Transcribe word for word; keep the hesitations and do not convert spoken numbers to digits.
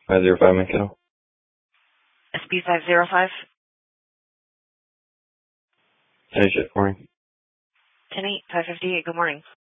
five zero five Mankato. S B five zero five. Hey, shit, morning. ten eight, five fifty-eight, good morning.